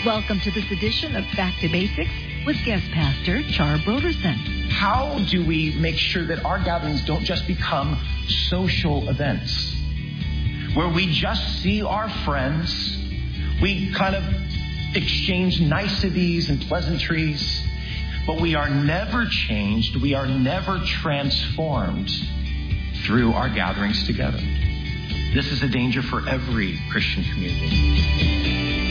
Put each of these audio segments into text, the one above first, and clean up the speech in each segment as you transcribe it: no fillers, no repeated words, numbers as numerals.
Welcome to this edition of Back to Basics with guest pastor Char Brodersen. How do we make sure that our gatherings don't just become social events where we just see our friends, we kind of exchange niceties and pleasantries, but we are never changed, we are never transformed through our gatherings together. This is a danger for every Christian community.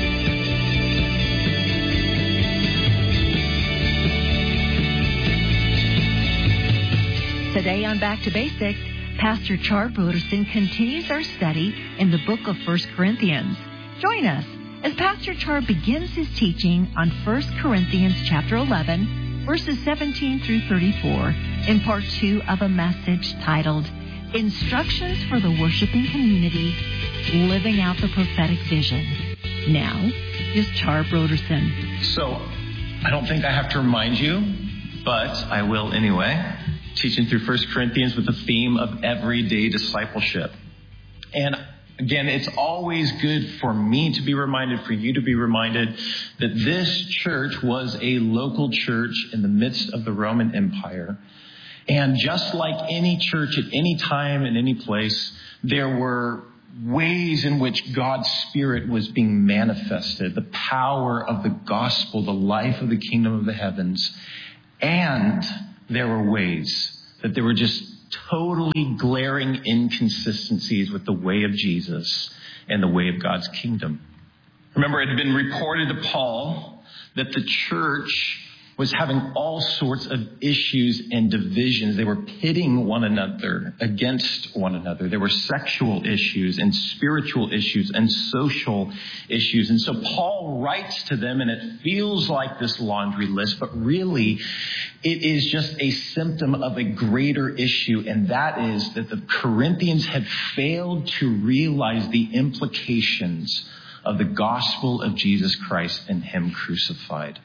Today on Back to Basics, Pastor Char Brodersen continues our study in the book of 1 Corinthians. Join us as Pastor Char begins his teaching on 1 Corinthians chapter 11, verses 17 through 34, in part 2 of a message titled, Instructions for the Worshiping Community, Living Out the Prophetic Vision. Now, here's Char Brodersen. So, I don't think I have to remind you, but I will anyway. Teaching through 1 Corinthians with the theme of everyday discipleship. And again, it's always good for me to be reminded, for you to be reminded, that this church was a local church in the midst of the Roman Empire. And just like any church at any time in any place, there were ways in which God's Spirit was being manifested, the power of the gospel, the life of the kingdom of the heavens. And there were ways that there were just totally glaring inconsistencies with the way of Jesus and the way of God's kingdom. Remember, it had been reported to Paul that the church was having all sorts of issues and divisions. They were pitting one another against one another. There were sexual issues and spiritual issues and social issues. And so Paul writes to them, and it feels like this laundry list, but really it is just a symptom of a greater issue, and that is that the Corinthians had failed to realize the implications of the gospel of Jesus Christ and Him crucified.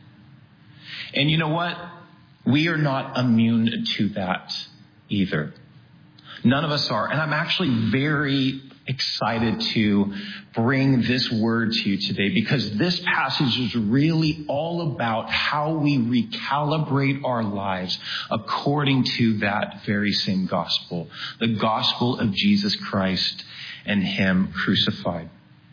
And you know what? We are not immune to that either. None of us are. And I'm actually very excited to bring this word to you today, because this passage is really all about how we recalibrate our lives according to that very same gospel, the gospel of Jesus Christ and Him crucified.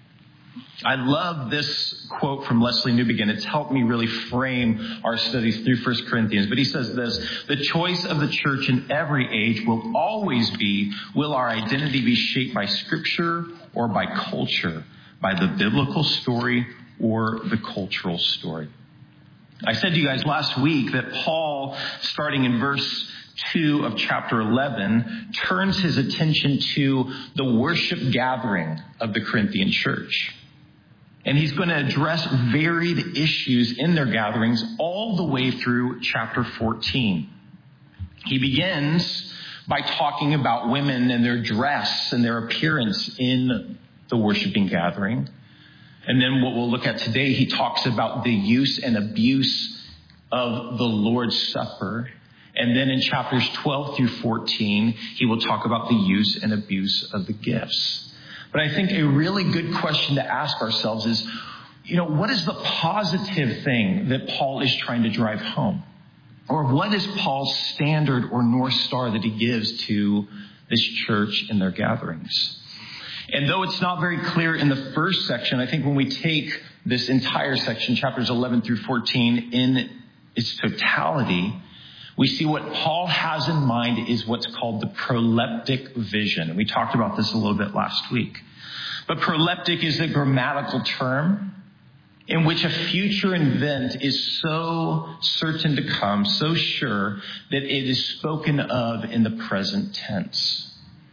I love this quote from Leslie Newbegin. It's helped me really frame our studies through 1 Corinthians. But he says this: the choice of the church in every age will always be, will our identity be shaped by Scripture or by culture, by the biblical story or the cultural story? I said to you guys last week that Paul, starting in verse 2 of chapter 11, turns his attention to the worship gathering of the Corinthian church. And he's going to address varied issues in their gatherings all the way through chapter 14. He begins by talking about women and their dress and their appearance in the worshiping gathering. And then what we'll look at today, he talks about the use and abuse of the Lord's Supper. And then in chapters 12 through 14, he will talk about the use and abuse of the gifts. But I think a really good question to ask ourselves is, what is the positive thing that Paul is trying to drive home? Or what is Paul's standard or North Star that he gives to this church in their gatherings? And though it's not very clear in the first section, I think when we take this entire section, chapters 11 through 14, in its totality, we see what Paul has in mind is what's called the proleptic vision. And we talked about this a little bit last week. But proleptic is a grammatical term in which a future event is so certain to come, so sure, that it is spoken of in the present tense.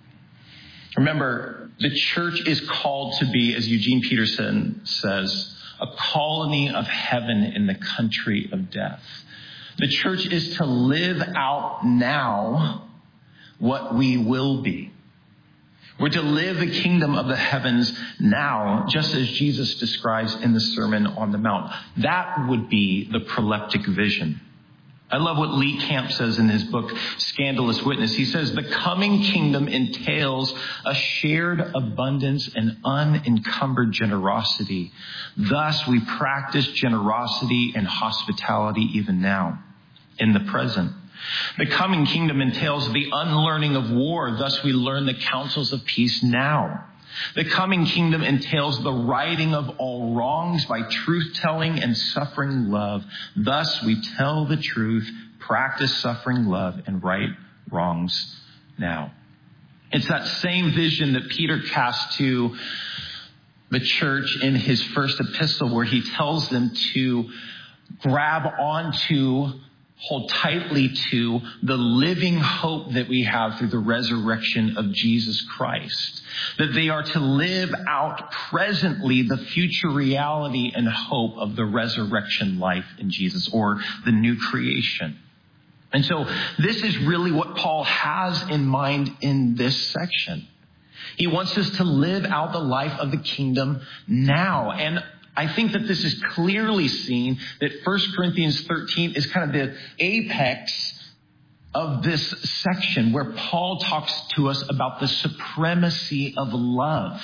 Remember, the church is called to be, as Eugene Peterson says, a colony of heaven in the country of death. The church is to live out now what we will be. We're to live the kingdom of the heavens now, just as Jesus describes in the Sermon on the Mount. That would be the proleptic vision. I love what Lee Camp says in his book, Scandalous Witness. He says, the coming kingdom entails a shared abundance and unencumbered generosity. Thus, we practice generosity and hospitality even now, in the present. The coming kingdom entails the unlearning of war. Thus, we learn the counsels of peace now. The coming kingdom entails the righting of all wrongs by truth-telling and suffering love. Thus, we tell the truth, practice suffering love, and right wrongs now. It's that same vision that Peter cast to the church in his first epistle, where he tells them to grab onto, hold tightly to the living hope that we have through the resurrection of Jesus Christ. That they are to live out presently the future reality and hope of the resurrection life in Jesus, or the new creation. And so this is really what Paul has in mind in this section. He wants us to live out the life of the kingdom now. And I think that this is clearly seen, that 1 Corinthians 13 is kind of the apex of this section where Paul talks to us about the supremacy of love.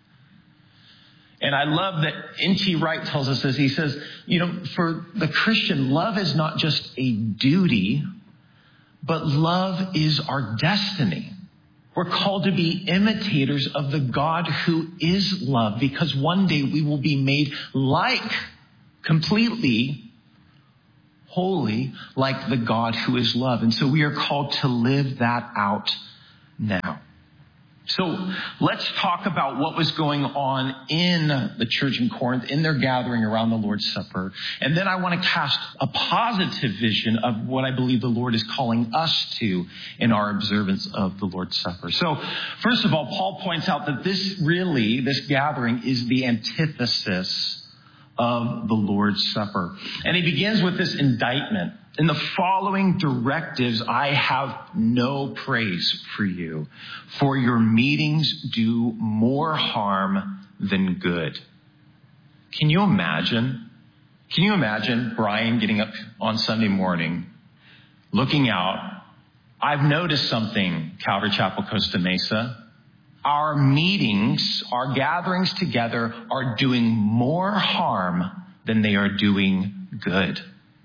And I love that N.T. Wright tells us this. He says, for the Christian, love is not just a duty, but love is our destiny. We're called to be imitators of the God who is love, because one day we will be made completely holy, like the God who is love. And so we are called to live that out now. So let's talk about what was going on in the church in Corinth, in their gathering around the Lord's Supper. And then I want to cast a positive vision of what I believe the Lord is calling us to in our observance of the Lord's Supper. So first of all, Paul points out that this gathering is the antithesis of the Lord's Supper. And he begins with this indictment. In the following directives, I have no praise for you, for your meetings do more harm than good. Can you imagine Brian getting up on Sunday morning, looking out? I've noticed something, Calvary Chapel, Costa Mesa. Our meetings, our gatherings together are doing more harm than they are doing good.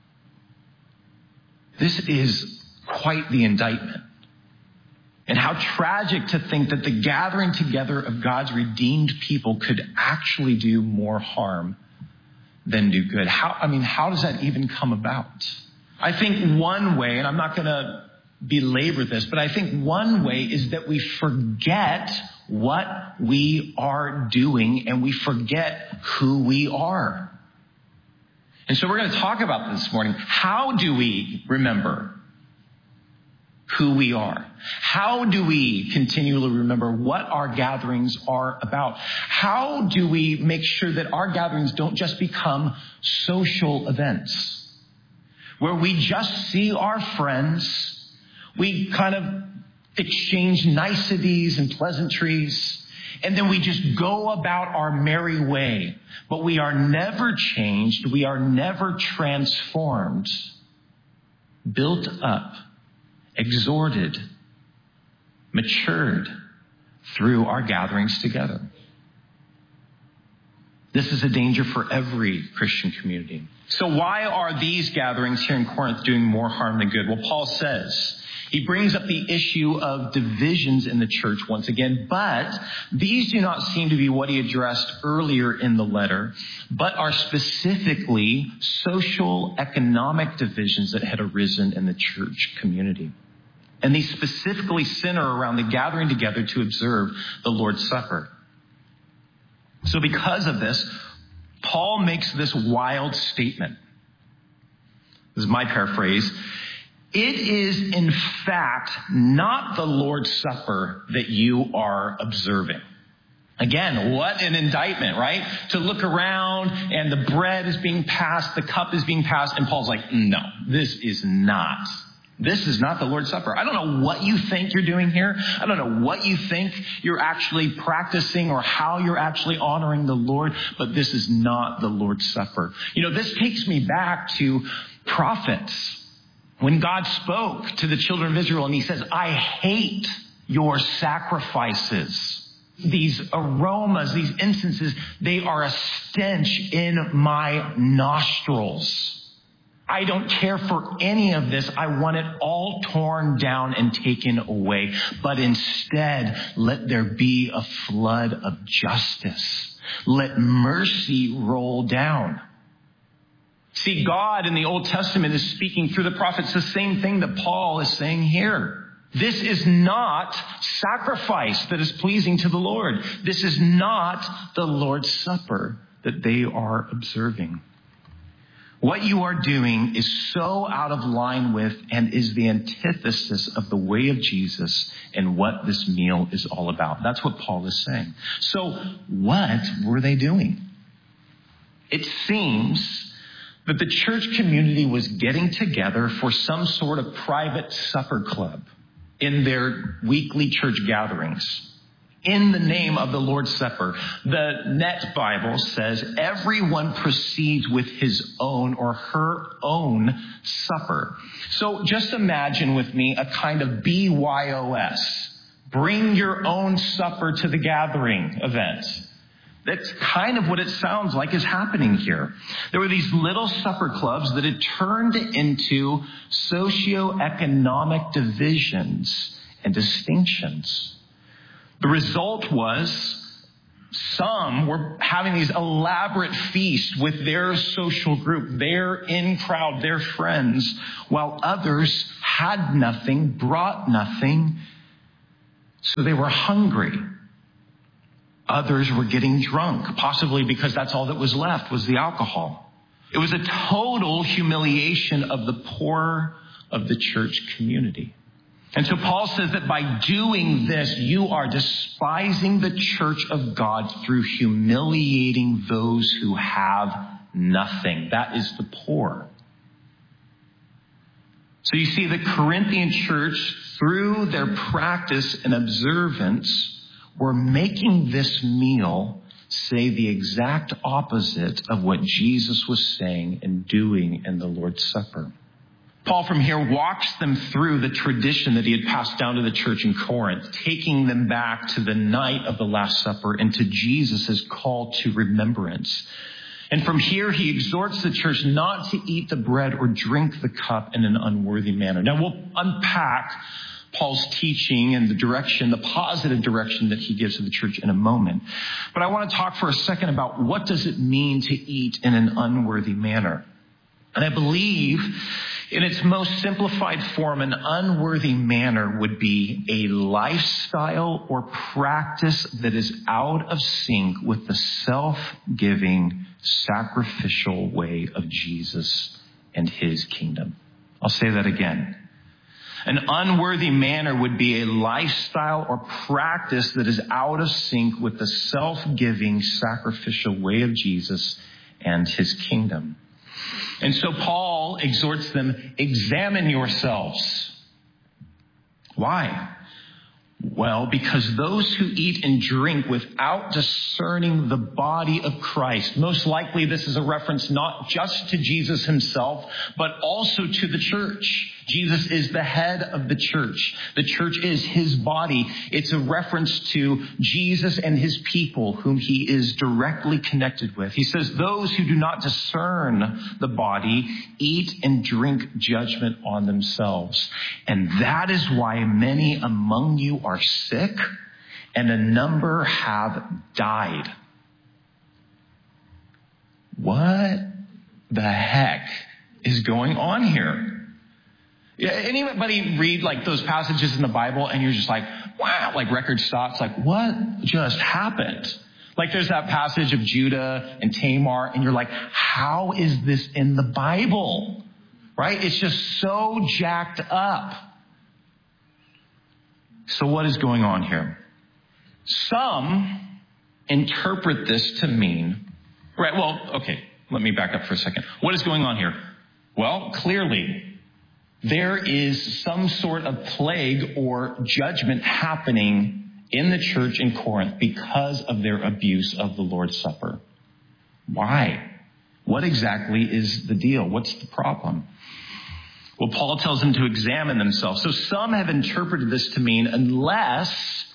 This is quite the indictment. And how tragic to think that the gathering together of God's redeemed people could actually do more harm than do good. How does that even come about? I think one way, and I'm not going to belabor this, but I think one way is that we forget what we are doing and we forget who we are. And so we're going to talk about this morning. How do we remember who we are? How do we continually remember what our gatherings are about? How do we make sure that our gatherings don't just become social events where we just see our friends, we kind of exchange niceties and pleasantries, and then we just go about our merry way. But we are never changed. We are never transformed, built up, exhorted, matured through our gatherings together. This is a danger for every Christian community. So why are these gatherings here in Corinth doing more harm than good? Well, Paul says, he brings up the issue of divisions in the church once again, but these do not seem to be what he addressed earlier in the letter, but are specifically social, economic divisions that had arisen in the church community. And these specifically center around the gathering together to observe the Lord's Supper. So because of this, Paul makes this wild statement. This is my paraphrase. It is, in fact, not the Lord's Supper that you are observing. Again, what an indictment, right? To look around and the bread is being passed, the cup is being passed, and Paul's like, no, this is not the Lord's Supper. I don't know what you think you're doing here. I don't know what you think you're actually practicing or how you're actually honoring the Lord, but this is not the Lord's Supper. This takes me back to prophets. When God spoke to the children of Israel and he says, I hate your sacrifices. These aromas, these incenses, they are a stench in my nostrils. I don't care for any of this. I want it all torn down and taken away. But instead, let there be a flood of justice. Let mercy roll down. See, God in the Old Testament is speaking through the prophets the same thing that Paul is saying here. This is not sacrifice that is pleasing to the Lord. This is not the Lord's Supper that they are observing. What you are doing is so out of line with and is the antithesis of the way of Jesus and what this meal is all about. That's what Paul is saying. So what were they doing? It seems that the church community was getting together for some sort of private supper club in their weekly church gatherings in the name of the Lord's Supper. The Net Bible says everyone proceeds with his own or her own supper. So just imagine with me a kind of BYOS. Bring your own supper to the gathering event. That's kind of what it sounds like is happening here. There were these little supper clubs that had turned into socioeconomic divisions and distinctions. The result was some were having these elaborate feasts with their social group, their in-crowd, their friends, while others had nothing, brought nothing, so they were hungry. Others were getting drunk, possibly because that's all that was left was the alcohol. It was a total humiliation of the poor of the church community. And so Paul says that by doing this, you are despising the church of God through humiliating those who have nothing. That is the poor. So you see, the Corinthian church, through their practice and observance, were making this meal say the exact opposite of what Jesus was saying and doing in the Lord's Supper. Paul from here walks them through the tradition that he had passed down to the church in Corinth, taking them back to the night of the Last Supper and to Jesus' call to remembrance. And from here, he exhorts the church not to eat the bread or drink the cup in an unworthy manner. Now, we'll unpack Paul's teaching and the direction, the positive direction that he gives to the church in a moment. But I want to talk for a second about what does it mean to eat in an unworthy manner. And I believe in its most simplified form, an unworthy manner would be a lifestyle or practice that is out of sync with the self-giving, sacrificial way of Jesus and his kingdom. I'll say that again. An unworthy manner would be a lifestyle or practice that is out of sync with the self-giving, sacrificial way of Jesus and his kingdom. And so Paul exhorts them, examine yourselves. Why? Well, because those who eat and drink without discerning the body of Christ, most likely this is a reference not just to Jesus himself, but also to the church. Jesus is the head of the church. The church is his body. It's a reference to Jesus and his people whom he is directly connected with. He says, those who do not discern the body eat and drink judgment on themselves. And that is why many among you are sick and a number have died. What the heck is going on here? Yeah, anybody read like those passages in the Bible and you're just like, wow, like record stops, like what just happened? Like there's that passage of Judah and Tamar and you're like, how is this in the Bible? Right? It's just so jacked up. So what is going on here? Some interpret this to mean, right, well, okay, let me back up for a second. What is going on here? Well, clearly, there is some sort of plague or judgment happening in the church in Corinth because of their abuse of the Lord's Supper. Why? What exactly is the deal? What's the problem? Well, Paul tells them to examine themselves. So some have interpreted this to mean unless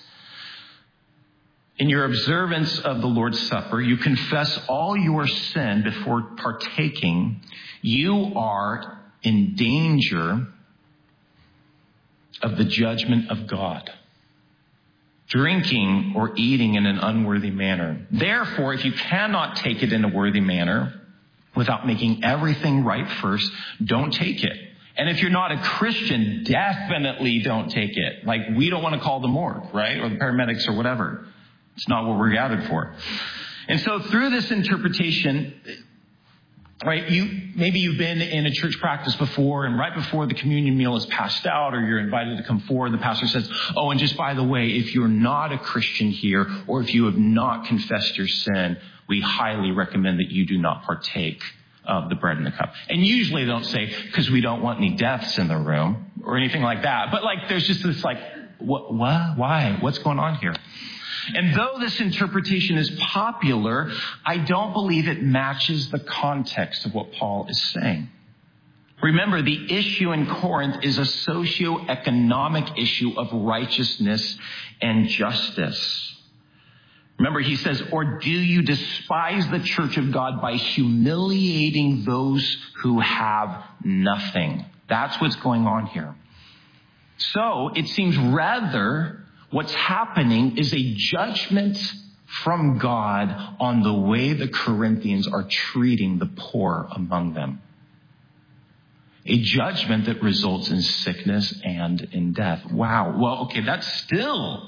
in your observance of the Lord's Supper, you confess all your sin before partaking, you are in danger of the judgment of God, drinking or eating in an unworthy manner. Therefore, if you cannot take it in a worthy manner without making everything right first, don't take it. And if you're not a Christian, definitely don't take it. Like, we don't want to call the morgue, right? Or the paramedics or whatever. It's not what we're gathered for. And so through this interpretation, right, maybe you've been in a church practice before, and right before the communion meal is passed out or you're invited to come forward, the pastor says, oh, and just by the way, if you're not a Christian here or if you have not confessed your sin, we highly recommend that you do not partake of the bread and the cup. And usually they don't say, because we don't want any deaths in the room or anything like that. But like, there's just this like, what? Why? What's going on here? And though this interpretation is popular, I don't believe it matches the context of what Paul is saying. Remember, the issue in Corinth is a socioeconomic issue of righteousness and justice. Remember, he says, or do you despise the church of God by humiliating those who have nothing? That's what's going on here. So it seems rather what's happening is a judgment from God on the way the Corinthians are treating the poor among them. A judgment that results in sickness and in death. Wow. Well, okay, that's still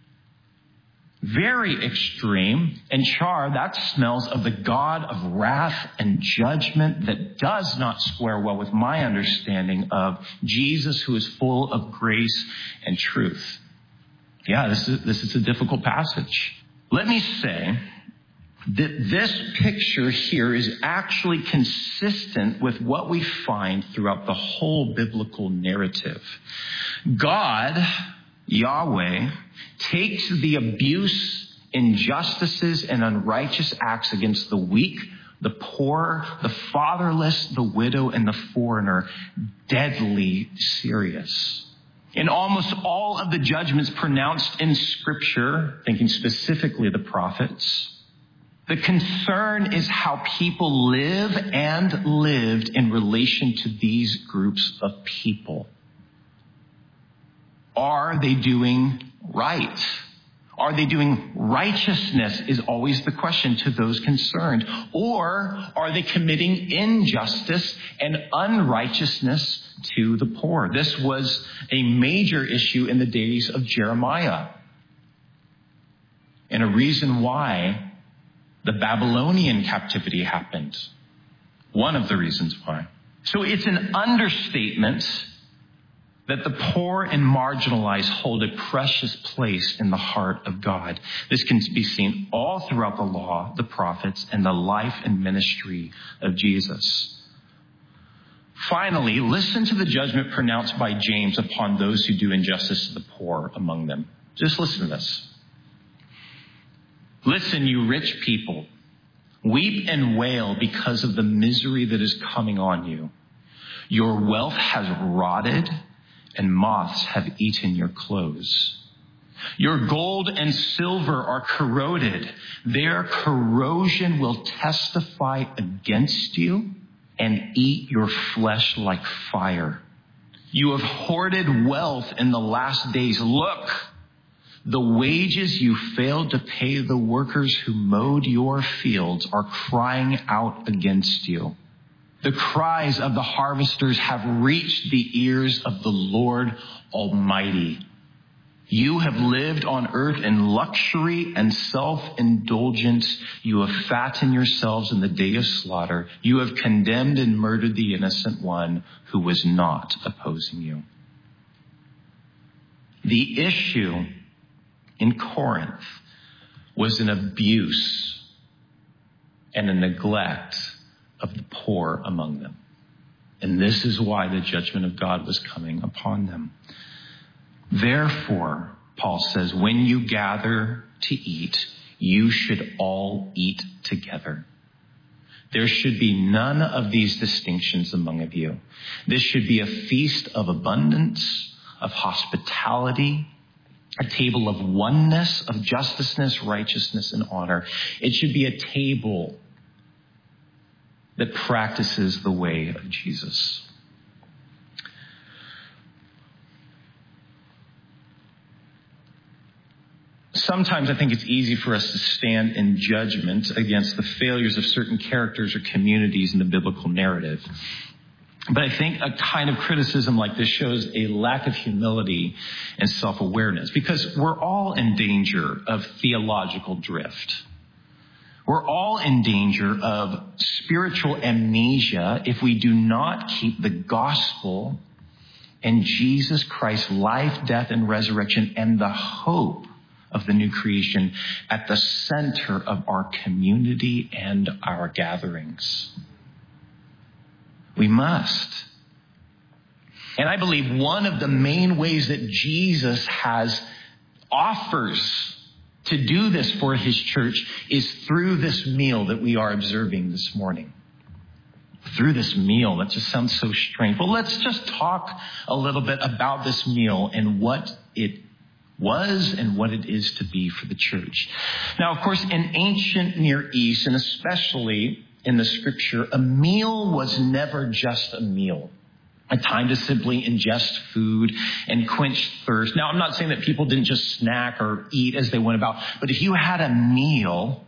very extreme. And Char, that smells of the God of wrath and judgment that does not square well with my understanding of Jesus, who is full of grace and truth. Yeah, this is a difficult passage. Let me say that this picture here is actually consistent with what we find throughout the whole biblical narrative. God, Yahweh, takes the abuse, injustices, and unrighteous acts against the weak, the poor, the fatherless, the widow, and the foreigner deadly serious. In almost all of the judgments pronounced in Scripture, thinking specifically of the prophets, the concern is how people live and lived in relation to these groups of people. Are they doing right? Are they doing righteousness is always the question to those concerned. Or are they committing injustice and unrighteousness to the poor? This was a major issue in the days of Jeremiah. And a reason why the Babylonian captivity happened. One of the reasons why. So it's an understatement that the poor and marginalized hold a precious place in the heart of God. This can be seen all throughout the law, the prophets, and the life and ministry of Jesus. Finally, listen to the judgment pronounced by James upon those who do injustice to the poor among them. Just listen to this. Listen, you rich people, weep and wail because of the misery that is coming on you. Your wealth has rotted, and moths have eaten your clothes. Your gold and silver are corroded. Their corrosion will testify against you and eat your flesh like fire. You have hoarded wealth in the last days. Look, the wages you failed to pay the workers who mowed your fields are crying out against you. The cries of the harvesters have reached the ears of the Lord Almighty. You have lived on earth in luxury and self-indulgence. You have fattened yourselves in the day of slaughter. You have condemned and murdered the innocent one who was not opposing you. The issue in Corinth was an abuse and a neglect of the poor among them. And this is why the judgment of God was coming upon them. Therefore, Paul says, when you gather to eat, you should all eat together. There should be none of these distinctions among you. This should be a feast of abundance, of hospitality, a table of oneness, of justiceness, righteousness, and honor. It should be a table that practices the way of Jesus. Sometimes I think it's easy for us to stand in judgment against the failures of certain characters or communities in the biblical narrative. But I think a kind of criticism like this shows a lack of humility and self-awareness, because we're all in danger of theological drift. We're all in danger of spiritual amnesia if we do not keep the gospel and Jesus Christ's life, death, and resurrection and the hope of the new creation at the center of our community and our gatherings. We must. And I believe one of the main ways that Jesus offers to do this for his church is through this meal that we are observing this morning. Through this meal, that just sounds so strange. Well, let's just talk a little bit about this meal and what it was and what it is to be for the church. Now, of course, in ancient Near East, and especially in the scripture, a meal was never just a meal. A time to simply ingest food and quench thirst. Now, I'm not saying that people didn't just snack or eat as they went about, but if you had a meal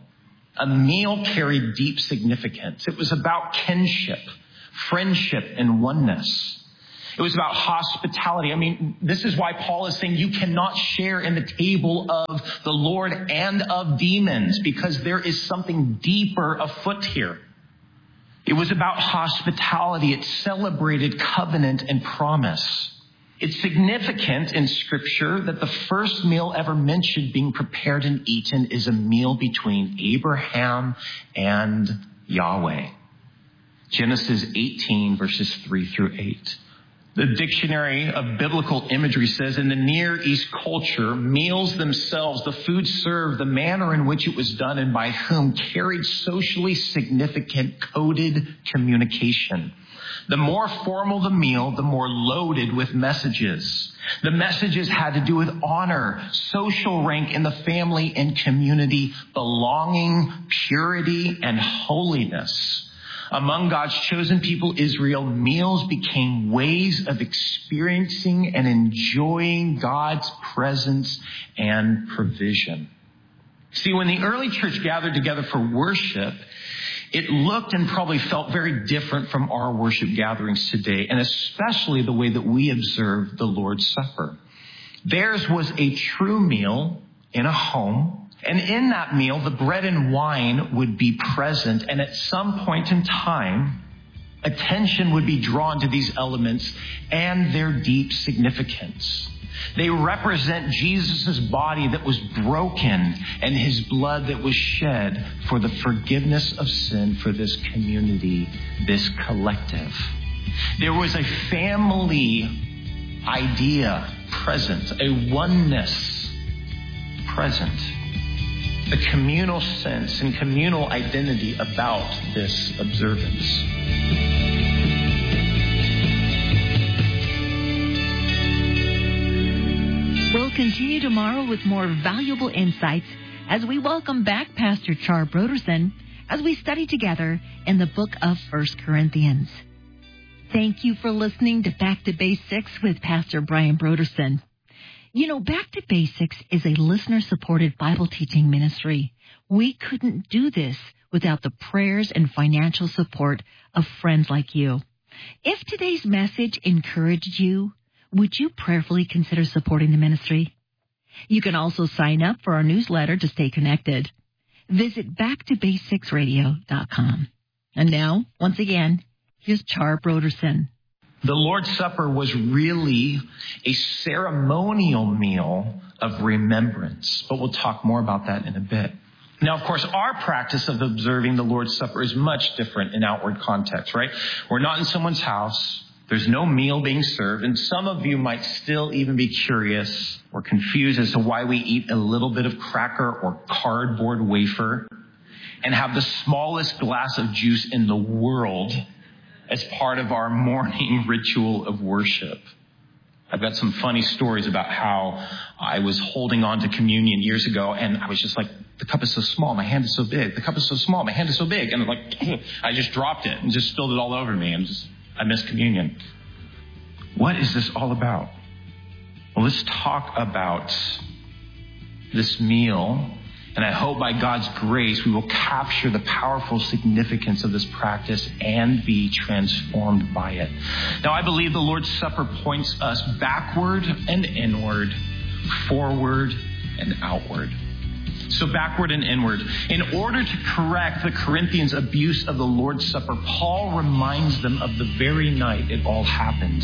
carried deep significance. It was about kinship, friendship, and oneness. It was about hospitality. I mean, this is why Paul is saying you cannot share in the table of the Lord and of demons, because there is something deeper afoot here. It was about hospitality. It celebrated covenant and promise. It's significant in Scripture that the first meal ever mentioned being prepared and eaten is a meal between Abraham and Yahweh. Genesis 18, verses 3 through 8. The Dictionary of Biblical Imagery says, in the Near East culture, meals themselves, the food served, the manner in which it was done and by whom, carried socially significant coded communication. The more formal the meal, the more loaded with messages. The messages had to do with honor, social rank in the family and community, belonging, purity, and holiness. Among God's chosen people, Israel, meals became ways of experiencing and enjoying God's presence and provision. See, when the early church gathered together for worship, it looked and probably felt very different from our worship gatherings today, and especially the way that we observe the Lord's Supper. Theirs was a true meal in a home. And in that meal, the bread and wine would be present. And at some point in time, attention would be drawn to these elements and their deep significance. They represent Jesus' body that was broken and his blood that was shed for the forgiveness of sin for this community, this collective. There was a family idea present, a oneness present. The communal sense and communal identity about this observance. We'll continue tomorrow with more valuable insights as we welcome back Pastor Char Brodersen as we study together in the book of 1 Corinthians. Thank you for listening to Back to Basics with Pastor Brian Brodersen. You know, Back to Basics is a listener-supported Bible teaching ministry. We couldn't do this without the prayers and financial support of friends like you. If today's message encouraged you, would you prayerfully consider supporting the ministry? You can also sign up for our newsletter to stay connected. Visit backtobasicsradio.com. And now, once again, here's Char Brodersen. The Lord's Supper was really a ceremonial meal of remembrance, but we'll talk more about that in a bit. Now, of course, our practice of observing the Lord's Supper is much different in outward context, right? We're not in someone's house. There's no meal being served, and some of you might still even be curious or confused as to why we eat a little bit of cracker or cardboard wafer and have the smallest glass of juice in the world as part of our morning ritual of worship. I've got some funny stories about how I was holding on to communion years ago, and I was just like, the cup is so small, my hand is so big. The cup is so small, my hand is so big. And I just dropped it and just spilled it all over me, and I missed communion. What is this all about? Well, let's talk about this meal, and I hope by God's grace we will capture the powerful significance of this practice and be transformed by it. Now, I believe the Lord's Supper points us backward and inward, forward and outward. So backward and inward. In order to correct the Corinthians' abuse of the Lord's Supper, Paul reminds them of the very night it all happened.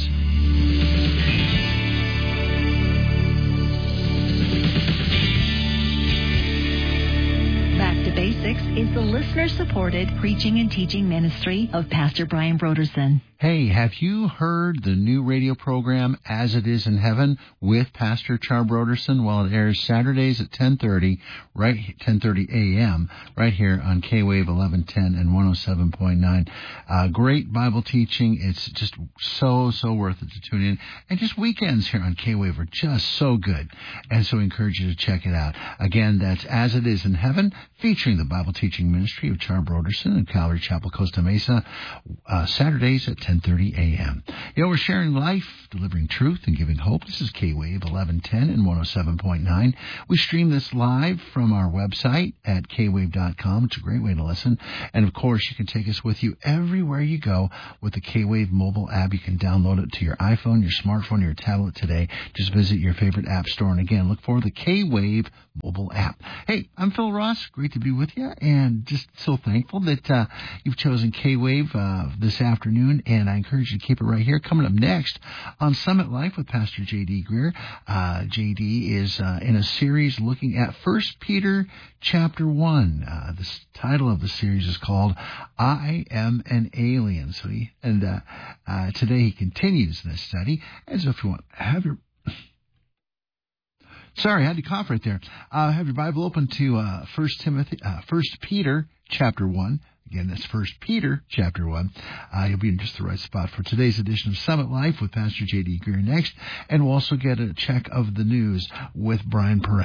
Back to Basics is the listener-supported preaching and teaching ministry of Pastor Brian Brodersen. Hey, have you heard the new radio program, As It Is in Heaven, with Pastor Char Brodersen? Well, it airs Saturdays at 10:30 a.m., right here on K-Wave 1110 and 107.9. Great Bible teaching. It's just so worth it to tune in. And just weekends here on K-Wave are just so good. And so I encourage you to check it out. Again, that's As It Is in Heaven, featuring the Bible teaching ministry of Char Brodersen in Calvary Chapel, Costa Mesa, Saturdays at 10:30 a.m. You know, we're sharing life, delivering truth, and giving hope. This is K-Wave 1110 and 107.9. We stream this live from our website at kwave.com. It's a great way to listen. And, of course, you can take us with you everywhere you go with the K-Wave mobile app. You can download it to your iPhone, your smartphone, your tablet today. Just visit your favorite app store. And, again, look for the K-Wave mobile app. Hey, I'm Phil Ross. Great to be with you, and just so thankful that you've chosen K-Wave this afternoon. And I encourage you to keep it right here. Coming up next on Summit Life with Pastor J.D. Greer. J.D. is in a series looking at 1 Peter chapter 1. The title of the series is called I Am an Alien. So today he continues this study. And so if you want to have your... Sorry, I had to cough right there. Have your Bible open to 1 Peter chapter 1. Again, that's 1 Peter chapter 1. You'll be in just the right spot for today's edition of Summit Life with Pastor J.D. Greer next. And we'll also get a check of the news with Brian Perez.